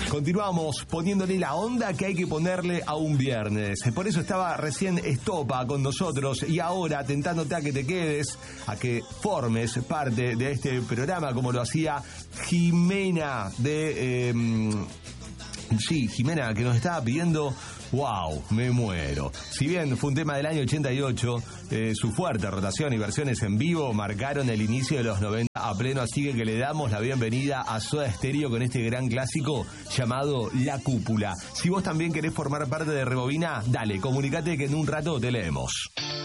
Continuamos poniéndole la onda que hay que ponerle a un viernes. Por eso estaba recién Estopa con nosotros y ahora tentándote a que te quedes, a que formes parte de este programa como lo hacía Jimena Jimena, que nos estaba pidiendo wow, me muero. Si bien fue un tema del año 88, su fuerte rotación y versiones en vivo marcaron el inicio de los 90 a pleno, así que le damos la bienvenida a Soda Stereo con este gran clásico llamado La Cúpula. Si vos también querés formar parte de Rebobina, dale, comunicate que en un rato te leemos.